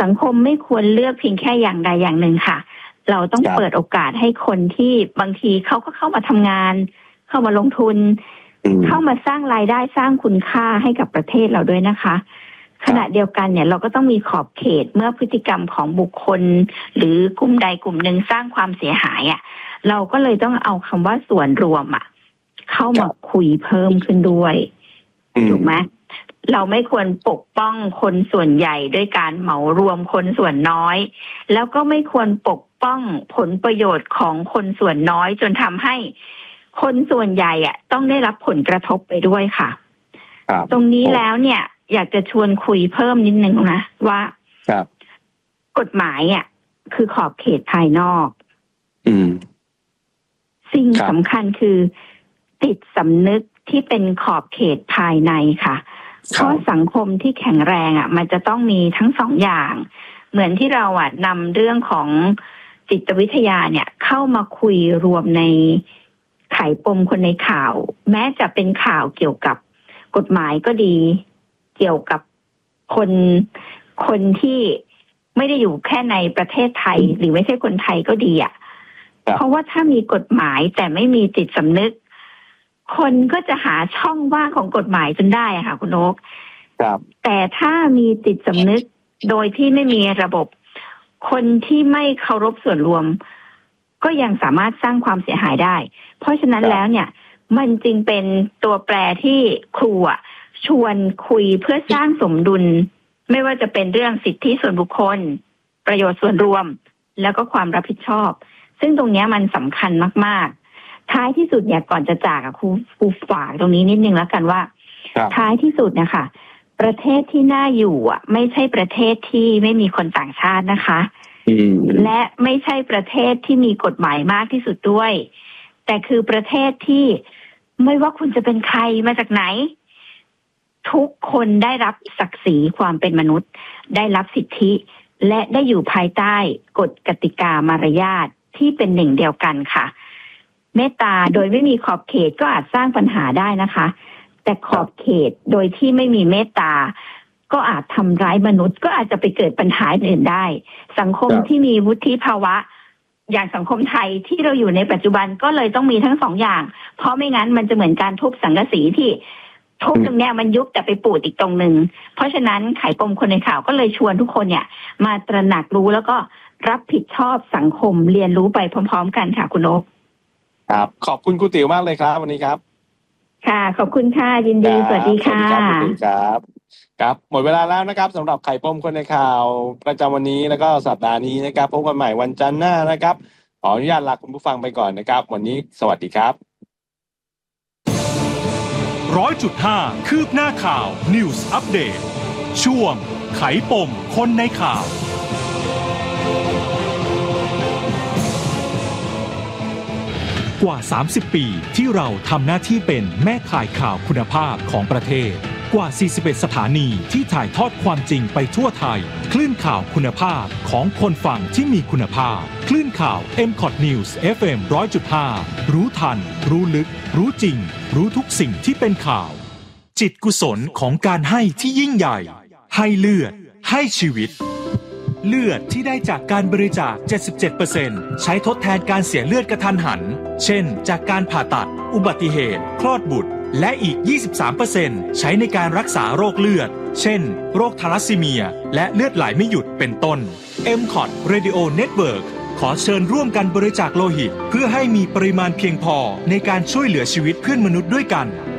สังคมไม่ควรเลือกเพียงแค่อย่างใดอย่างหนึ่งค่ะเราต้องเปิดโอกาสให้คนที่บางทีเขาก็เข้ามาทำงานเข้ามาลงทุนเข้ามาสร้างรายได้สร้างคุณค่าให้กับประเทศเราด้วยนะคะขณะเดียวกันเนี่ยเราก็ต้องมีขอบเขตเมื่อพฤติกรรมของบุคคลหรือกลุ่มใดกลุ่มหนึ่งสร้างความเสียหายเราก็เลยต้องเอาคำว่าส่วนรวมเข้ามาคุยเพิ่มขึ้นด้วยถูกไหมเราไม่ควรปกป้องคนส่วนใหญ่ด้วยการเหมารวมคนส่วนน้อยแล้วก็ไม่ควรปกป้องผลประโยชน์ของคนส่วนน้อยจนทำให้คนส่วนใหญ่ต้องได้รับผลกระทบไปด้วยค่ะตรงนี้แล้วเนี่ยอยากจะชวนคุยเพิ่มนิดนึงนะว่ากฎหมายคือขอบเขตภายนอกสิ่งสำคัญคือจิตสำนึกที่เป็นขอบเขตภายในค่ะเพราะสังคมที่แข็งแรงมันจะต้องมีทั้งสองอย่างเหมือนที่เรานำเรื่องของจิตวิทยาเนี่ยเข้ามาคุยรวมในไขปมคนในข่าวแม้จะเป็นข่าวเกี่ยวกับกฎหมายก็ดีเกี่ยวกับคนที่ไม่ได้อยู่แค่ในประเทศไทยหรือไม่ใช่คนไทยก็ดีเพราะว่าถ้ามีกฎหมายแต่ไม่มีจิตสำนึกคนก็จะหาช่องว่างของกฎหมายจนได้ค่ะคุณโอ๊คแต่ถ้ามีจิตสำนึกโดยที่ไม่มีระบบคนที่ไม่เคารพส่วนรวมก็ยังสามารถสร้างความเสียหายได้เพราะฉะนั้นแล้วเนี่ยมันจึงเป็นตัวแปรที่ครูชวนคุยเพื่อสร้างสมดุลไม่ว่าจะเป็นเรื่องสิทธิส่วนบุคคลประโยชน์ส่วนรวมแล้วก็ความรับผิดชอบซึ่งตรงนี้มันสำคัญมากๆท้ายที่สุดเนี่ยก่อนจะจากครูฝากตรงนี้นิดนึงแล้วกันว่าท้ายที่สุดนะคะประเทศที่น่าอยู่ไม่ใช่ประเทศที่ไม่มีคนต่างชาตินะคะและไม่ใช่ประเทศที่มีกฎหมายมากที่สุดด้วยแต่คือประเทศที่ไม่ว่าคุณจะเป็นใครมาจากไหนทุกคนได้รับศักดิ์ศรีความเป็นมนุษย์ได้รับสิทธิและได้อยู่ภายใต้กฎกติกามารยาทที่เป็นหนึ่งเดียวกันค่ะเมตตาโดยไม่มีขอบเขตก็อาจสร้างปัญหาได้นะคะแต่ขอบเขตโดยที่ไม่มีเมตตาก็อาจทำร้ายมนุษย์ก็อาจจะไปเกิดปัญหาอื่นได้สังคมที่มีวุฒิภาวะอย่างสังคมไทยที่เราอยู่ในปัจจุบันก็เลยต้องมีทั้งสองอย่างเพราะไม่งั้นมันจะเหมือนการทุบสังกะสีที่ทุบตรงเนี้ยมันยุบแต่ไปปูดอีกตรงหนึ่งเพราะฉะนั้นไขปมคนในข่าวก็เลยชวนทุกคนเนี่ยมาตระหนักรู้แล้วก็รับผิดชอบสังคมเรียนรู้ไปพร้อมๆกันค่ะคุณโอ๊คครับขอบคุณครูติ๋วมากเลยครับวันนี้ครับค่ะขอบคุณค่ะยินดีสวัสดีค่ะสวัสดีครับคุณครับครับหมดเวลาแล้วนะครับสำหรับไข่ปมคนในข่าวประจำวันนี้แล้วก็สัปดาห์นี้นะครับพบกันใหม่วันจันทร์หน้านะครับขออนุญาตลาคุณผู้ฟังไปก่อนนะครับวันนี้สวัสดีครับ 100.5 คืบหน้าข่าว News Update ช่วงไขปมคนในข่าวกว่า30ปีที่เราทำหน้าที่เป็นแม่ข่ายข่าวคุณภาพของประเทศกว่า41สถานีที่ถ่ายทอดความจริงไปทั่วไทยคลื่นข่าวคุณภาพของคนฟังที่มีคุณภาพคลื่นข่าว MCOT News FM 100.5 รู้ทันรู้ลึกรู้จริงรู้ทุกสิ่งที่เป็นข่าวจิตกุศลของการให้ที่ยิ่งใหญ่ให้เลือดให้ชีวิตเลือดที่ได้จากการบริจาค 77% ใช้ทดแทนการเสียเลือดกระทันหันเช่นจากการผ่าตัดอุบัติเหตุคลอดบุตรและอีก 23% ใช้ในการรักษาโรคเลือดเช่นโรคทาลัสซีเมียและเลือดไหลไม่หยุดเป็นต้น MCOT Radio Network ขอเชิญร่วมกันบริจาคโลหิตเพื่อให้มีปริมาณเพียงพอในการช่วยเหลือชีวิตเพื่อนมนุษย์ด้วยกัน